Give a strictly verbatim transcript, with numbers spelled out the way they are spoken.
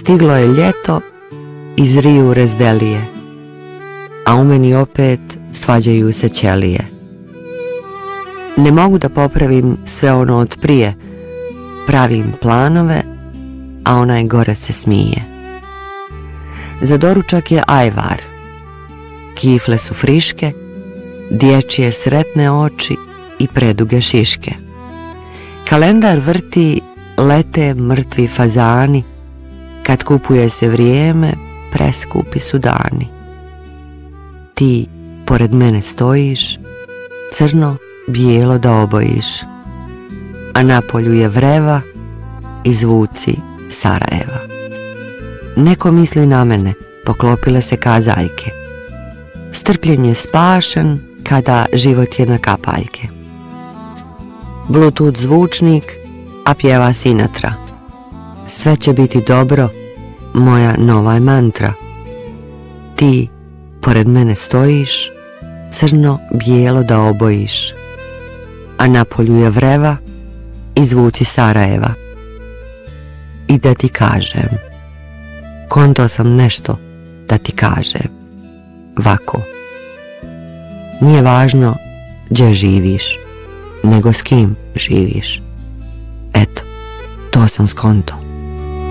Stiglo je ljeto, izriju rezdelije, a u meni opet svađaju se ćelije. Ne mogu da popravim sve ono od prije, pravim planove, a onaj gore se smije. Za doručak je ajvar, kifle su friške, dječje sretne oči i preduge šiške. Kalendar vrti, lete mrtvi fazani, kad kupuje se vrijeme, preskupi su dani. Ti pored mene stojiš, crno bijelo da obojiš, a na polju je vreva i zvuci Sarajeva. Neko misli na mene, poklopile se kazaljke. Strpljenje spašen kada život je na kapaljke. Bluetooth zvučnik, a pjeva Sinatra. Sve će biti dobro, moja nova je mantra. Ti pored mene stojiš, crno bijelo da obojiš, a na polju je vreva i zvuci Sarajeva. I da ti kažem, konto sam nešto da ti kažem, vako. Nije važno gdje živiš, nego s kim živiš. Eto, to sam skonto.